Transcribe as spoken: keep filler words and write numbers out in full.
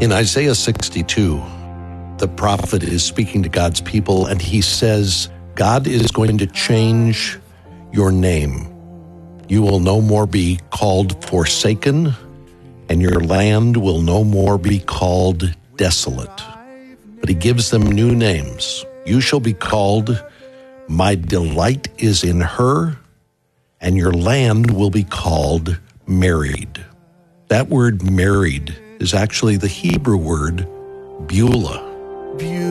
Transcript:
In Isaiah sixty-two, the prophet is speaking to God's people, and he says, God is going to change your name. You will no more be called forsaken, and your land will no more be called desolate. But he gives them new names. You shall be called, My delight is in her, and your land will be called married. That word married is actually the Hebrew word Beulah.